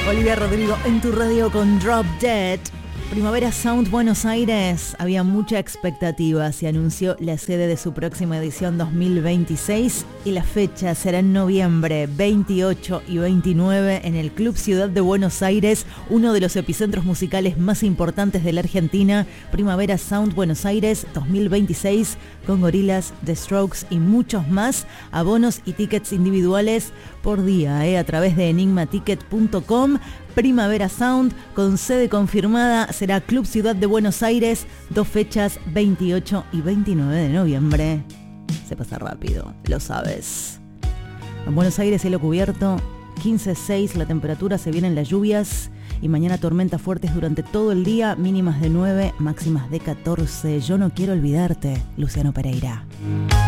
Olivia Rodrigo en tu radio con Drop Dead. Primavera Sound Buenos Aires, había mucha expectativa. Se anunció la sede de su próxima edición 2026 y la fecha será en noviembre 28 y 29 en el Club Ciudad de Buenos Aires, uno de los epicentros musicales más importantes de la Argentina. Primavera Sound Buenos Aires 2026 con Gorillaz, The Strokes y muchos más. Abonos y tickets individuales por día a través de enigmaticket.com. Primavera Sound con sede confirmada será Club Ciudad de Buenos Aires, 2 fechas, 28 y 29 de noviembre. Se pasa rápido, lo sabes. En Buenos Aires cielo cubierto, 15,6 la temperatura, se vienen las lluvias y mañana tormentas fuertes durante todo el día, mínimas de 9, máximas de 14. Yo no quiero olvidarte, Luciano Pereira.